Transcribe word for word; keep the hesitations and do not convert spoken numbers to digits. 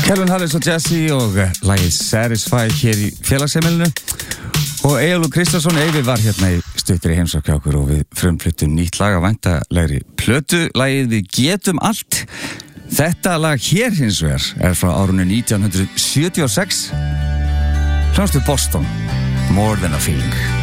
Calvin Harris og Jesse og lagið Satisfied hér í félagsheimilinu og Eyjólfur Kristjánsson Eyvi var hérna í stuttri heimsókn hjá okkur og við frumfluttum nýtt lag af væntanlegri plötu, lagið Við getum allt. Þetta lag hér hins vegar er frá árinu nítján hundruð sjötíu og sex, hljómsveit Boston, More Than a Feeling.